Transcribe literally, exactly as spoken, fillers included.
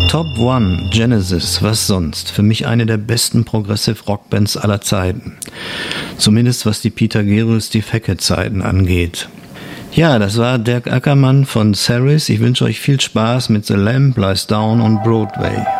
Top One, Genesis, was sonst? Für mich eine der besten Progressive Rockbands aller Zeiten. Zumindest was die Peter Gabriel, Steve Hackett Zeiten angeht. Ja, das war Dirk Ackermann von Saris. Ich wünsche euch viel Spaß mit The Lamb Lies Down on Broadway.